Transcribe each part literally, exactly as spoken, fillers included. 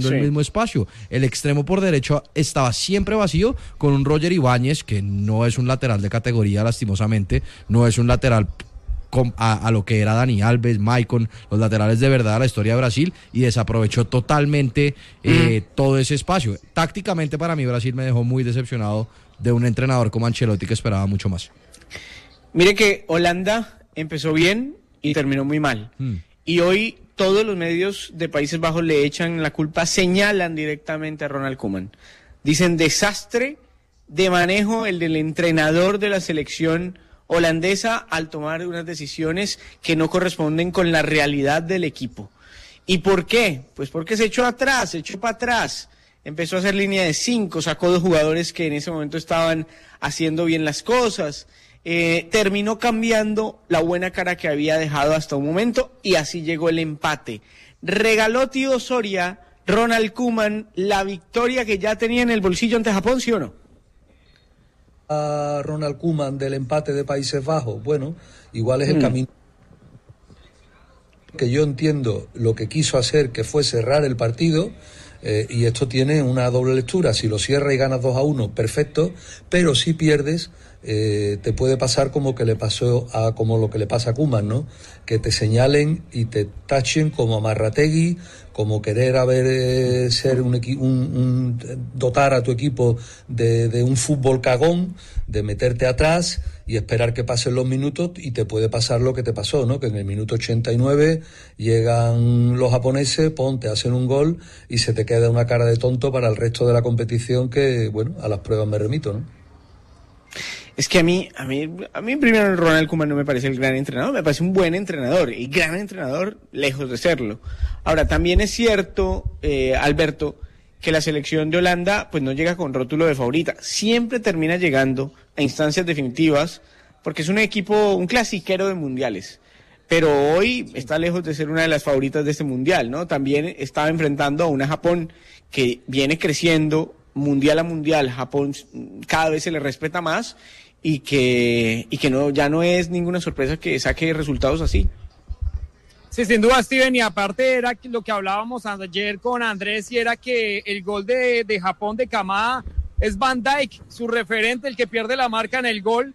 ocupando sí. el mismo espacio. El extremo por derecho estaba siempre vacío con un Roger Ibáñez, que no es un lateral de categoría, lastimosamente, no es un lateral A, a lo que era Dani Alves, Maicon, los laterales de verdad de la historia de Brasil, y desaprovechó totalmente eh, mm. todo ese espacio. Tácticamente para mí Brasil me dejó muy decepcionado de un entrenador como Ancelotti, que esperaba mucho más. Mire que Holanda empezó bien y terminó muy mal, mm. y hoy todos los medios de Países Bajos le echan la culpa, señalan directamente a Ronald Koeman, dicen desastre de manejo el del entrenador de la selección holandesa al tomar unas decisiones que no corresponden con la realidad del equipo. ¿Y por qué? Pues porque se echó atrás, se echó para atrás, empezó a hacer línea de cinco, sacó dos jugadores que en ese momento estaban haciendo bien las cosas, eh, terminó cambiando la buena cara que había dejado hasta un momento, y así llegó el empate. Regaló Tío Soria, Ronald Koeman, la victoria que ya tenía en el bolsillo ante Japón, ¿sí o no? A Ronald Koeman del empate de Países Bajos, bueno, igual es el mm. camino que yo entiendo lo que quiso hacer, que fue cerrar el partido, eh, y esto tiene una doble lectura. Si lo cierras y ganas dos a uno, perfecto, pero si pierdes, eh, te puede pasar como que le pasó a como lo que le pasa a Koeman, ¿no? Que te señalen y te tachen como Amarrategui, como querer haber eh, ser un, equi- un, un dotar a tu equipo de, de un fútbol cagón, de meterte atrás y esperar que pasen los minutos, y te puede pasar lo que te pasó, ¿no? Que en el minuto ochenta y nueve llegan los japoneses, pon, te hacen un gol y se te queda una cara de tonto para el resto de la competición, que, bueno, a las pruebas me remito, ¿no? Es que a mí, a mí, a mí primero Ronald Koeman no me parece el gran entrenador, me parece un buen entrenador, y gran entrenador lejos de serlo. Ahora, también es cierto, eh, Alberto, que la selección de Holanda pues no llega con rótulo de favorita, siempre termina llegando a instancias definitivas, porque es un equipo, un clasiquero de mundiales, pero hoy está lejos de ser una de las favoritas de este mundial, ¿no? También estaba enfrentando a una Japón que viene creciendo mundial a mundial, Japón cada vez se le respeta más, y que y que no ya no es ninguna sorpresa que saque resultados así. Sí, sin duda, Steven, y aparte era lo que hablábamos ayer con Andrés, y era que el gol de, de Japón de Kamada es Van Dijk, su referente, el que pierde la marca en el gol,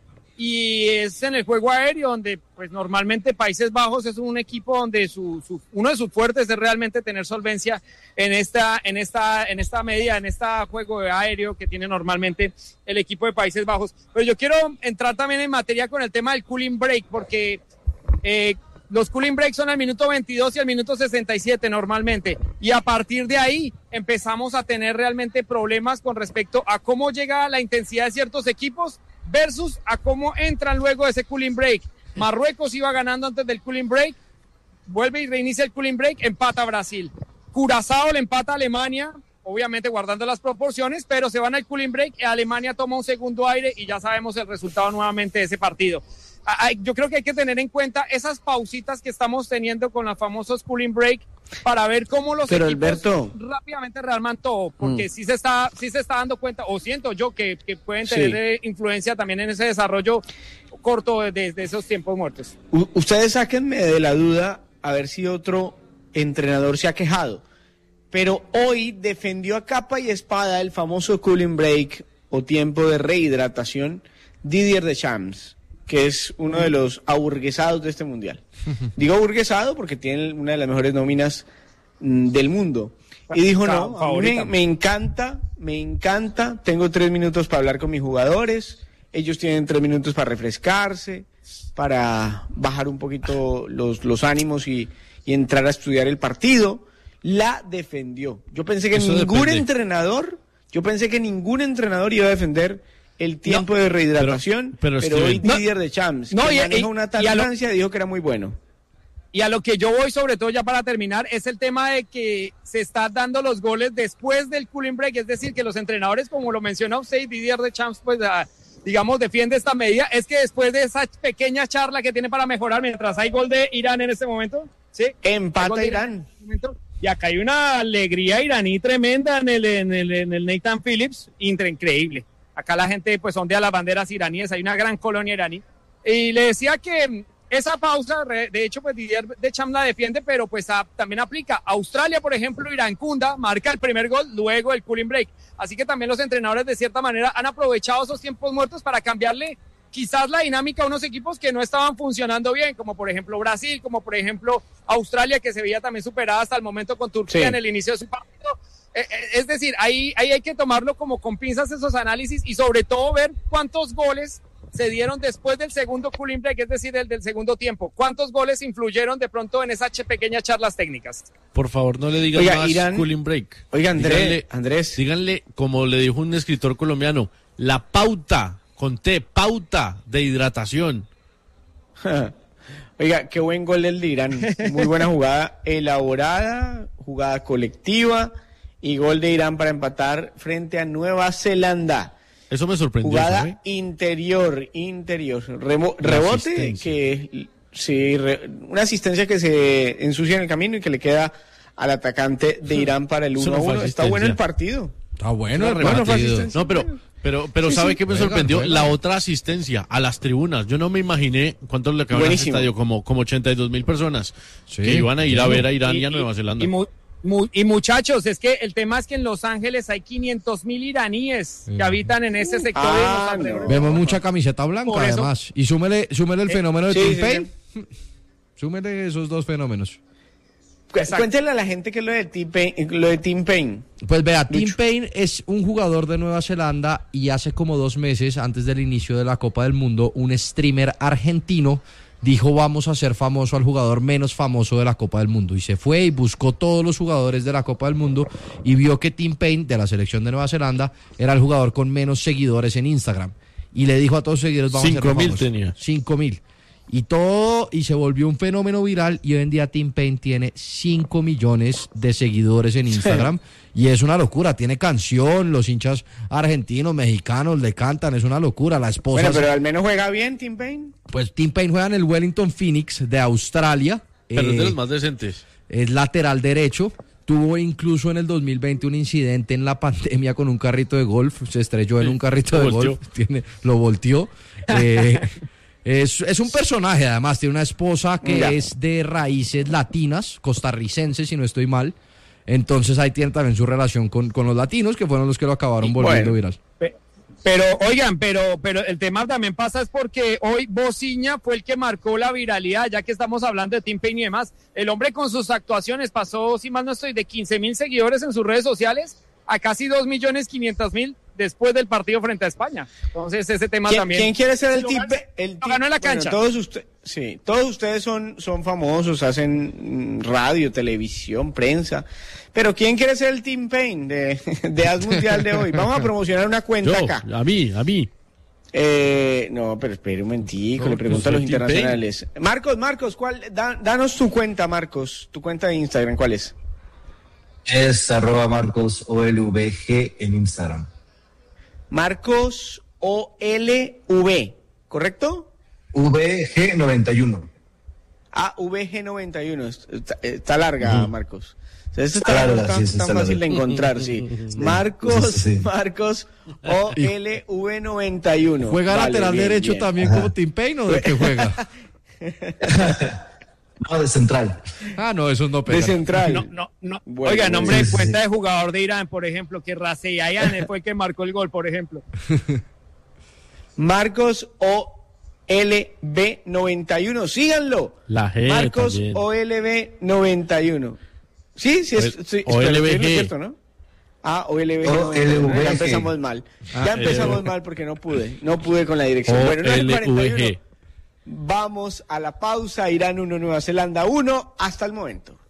y es en el juego aéreo, donde pues normalmente Países Bajos es un equipo donde su, su uno de sus fuertes es realmente tener solvencia en esta en esta en esta medida, en este juego aéreo que tiene normalmente el equipo de Países Bajos. Pero yo quiero entrar también en materia con el tema del cooling break, porque eh, los cooling breaks son al minuto veintidós y al minuto sesenta y siete normalmente, y a partir de ahí empezamos a tener realmente problemas con respecto a cómo llega la intensidad de ciertos equipos versus a cómo entran luego de ese cooling break. Marruecos iba ganando antes del cooling break, vuelve y reinicia el cooling break, empata Brasil. Curazao le empata a Alemania, obviamente guardando las proporciones, pero se van al cooling break y Alemania toma un segundo aire y ya sabemos el resultado nuevamente de ese partido. Yo creo que hay que tener en cuenta esas pausitas que estamos teniendo con los famosos cooling break para ver cómo los Pero equipos Alberto, rápidamente rearman todo, porque mm. sí se está sí se está dando cuenta, o siento yo que, que pueden tener sí. influencia también en ese desarrollo corto de, de, de esos tiempos muertos. U- ustedes sáquenme de la duda a ver si otro entrenador se ha quejado, pero hoy defendió a capa y espada el famoso cooling break o tiempo de rehidratación Didier Deschamps, que es uno de los aburguesados de este mundial. Digo aburguesado porque tiene una de las mejores nóminas mm, del mundo. Y dijo, no, a mí me, me encanta, me encanta, tengo tres minutos para hablar con mis jugadores, ellos tienen tres minutos para refrescarse, para bajar un poquito los, los ánimos y, y entrar a estudiar el partido. La defendió. Yo pensé que Eso ningún depende. entrenador, yo pensé que ningún entrenador iba a defender el tiempo no, de rehidratación, pero, pero, pero hoy Didier no, Deschamps, no, que y, maneja una tal Francia, dijo que era muy bueno. Y a lo que yo voy, sobre todo ya para terminar, es el tema de que se están dando los goles después del cooling break, es decir, que los entrenadores, como lo mencionó usted, Didier Deschamps, pues, a, digamos, defiende esta medida, es que después de esa pequeña charla que tiene para mejorar, mientras hay gol de Irán en este momento, ¿sí? Empata Irán. Irán y acá hay una alegría iraní tremenda en el, en el, en el Nathan Phillips, increíble. Acá la gente pues ondea las banderas iraníes, hay una gran colonia iraní. Y le decía que esa pausa, de hecho, pues Didier Deschamps la defiende, pero pues a, también aplica. Australia, por ejemplo, Irán-Kunda marca el primer gol, luego el cooling break. Así que también los entrenadores, de cierta manera, han aprovechado esos tiempos muertos para cambiarle quizás la dinámica a unos equipos que no estaban funcionando bien, como por ejemplo Brasil, como por ejemplo Australia, que se veía también superada hasta el momento con Turquía sí. en el inicio de su partido. Eh, eh, es decir, ahí, ahí hay que tomarlo como con pinzas esos análisis y sobre todo ver cuántos goles se dieron después del segundo cooling break, es decir, el del segundo tiempo. ¿Cuántos goles influyeron de pronto en esas pequeñas charlas técnicas? Por favor, no le digan Oiga, más Irán, cooling break. Oiga, Andrés, díganle, Andrés. Díganle, como le dijo un escritor colombiano, la pauta, con T, pauta de hidratación. Oiga, qué buen gol el de Irán. Muy buena jugada elaborada, jugada colectiva y gol de Irán para empatar frente a Nueva Zelanda. Eso me sorprendió. Jugada ¿sabe? interior, interior. Remo, rebote que sí, re, una asistencia que se ensucia en el camino y que le queda al atacante de Irán para el uno a uno. Está bueno el partido. Está bueno el bueno, partido. No, pero pero pero sí, ¿sabe sí. qué me Juegan, sorprendió? juegan. La otra asistencia a las tribunas. Yo no me imaginé cuántos le acabaron al estadio, como, como ochenta y dos mil personas Sí, que iban a ir a ver a Irán y, y a Nueva Zelanda. Y, mu, mu, y muchachos, es que el tema es que en Los Ángeles hay quinientos mil iraníes que habitan en ese sector. Ah, de los no. alrededores. Vemos mucha camiseta blanca, Por eso- además. Y súmele, súmele el Eh, fenómeno de sí, Tim sí, Payne. Súmele esos dos fenómenos. Cu- Exacto. Cuéntele a la gente que es lo de Tim Payne. Lo de Tim Payne. Pues vea, Tim Lucho. Payne es un jugador de Nueva Zelanda y hace como dos meses, antes del inicio de la Copa del Mundo, un streamer argentino dijo vamos a hacer famoso al jugador menos famoso de la Copa del Mundo. Y se fue y buscó todos los jugadores de la Copa del Mundo y vio que Tim Payne, de la selección de Nueva Zelanda, era el jugador con menos seguidores en Instagram. Y le dijo a todos sus seguidores vamos a Cinco hacerlo mil famoso. tenía. Cinco mil. Y todo, y se volvió un fenómeno viral y hoy en día Tim Payne tiene cinco millones de seguidores en Instagram y es una locura, tiene canción, los hinchas argentinos, mexicanos le cantan, es una locura, la esposa... Bueno, pero al menos juega bien Tim Payne. Pues Tim Payne juega en el Wellington Phoenix de Australia, Pero es eh, de los más decentes. es lateral derecho, tuvo incluso en el dos mil veinte un incidente en la pandemia con un carrito de golf, se estrelló en un carrito lo de volteó. golf, tiene, lo volteó. Eh, es, es un personaje, además, tiene una esposa que Ya. es de raíces latinas, costarricenses, si no estoy mal. Entonces ahí tiene también su relación con, con los latinos, que fueron los que lo acabaron Y volviendo bueno. viral. Pe- Pero, oigan, pero, pero el tema también pasa es porque hoy Bociña fue el que marcó la viralidad, ya que estamos hablando de Tim Payne y demás. El hombre con sus actuaciones pasó, si mal no estoy, de quince mil seguidores en sus redes sociales a casi dos millones quinientos mil después del partido frente a España. Entonces ese tema ¿Quién, también... quién quiere ser el Lo Tim ganó- Payne? El lo Tim- ganó en la bueno, cancha. todos ustedes, sí, todos ustedes son, son famosos, hacen mm, radio, televisión, prensa. Pero ¿quién quiere ser el Tim Payne de, de Haz Mundial de hoy? Vamos a promocionar una cuenta Yo, acá. a mí, a mí. Eh, no, pero espere un momentico, No, le pregunto a pues los soy Tim internacionales. Marcos, Marcos, ¿cuál? Da- danos tu cuenta, Marcos. Tu cuenta de Instagram, ¿cuál es? Es arroba Marcos O L V G en Instagram. Marcos O L V, ¿correcto? V G noventa y uno. Ah, V G noventa y uno. Está, está larga, Marcos. O sea, esto está, Está larga, tan, sí, sí, tan está fácil larga. de encontrar, sí. Marcos, Sí, sí. Marcos O L V noventa y uno. ¿Juega Vale, lateral bien, derecho bien. también como Tim Payne o de qué juega? No, de central. Ah, no, eso no De pega. central. No, no, no. Bueno, Oiga, bueno. nombre de Sí, sí, cuenta sí. de jugador de Irán, por ejemplo, que Raseyayan fue el que marcó el gol, por ejemplo. Marcos O L V noventa y uno. Síganlo. La G Marcos también. O L V noventa y uno. Sí, sí, es, O- sí, O espera, L V G. estoy en lo cierto, ¿no? Ah, O L V G. O L V G. Ya empezamos mal. Ah, ya empezamos L V G. mal porque no pude. No pude con la dirección. O Bueno, nueve L cuarenta y V uno. G. Vamos a la pausa. Irán uno, Nueva Zelanda uno. Hasta el momento.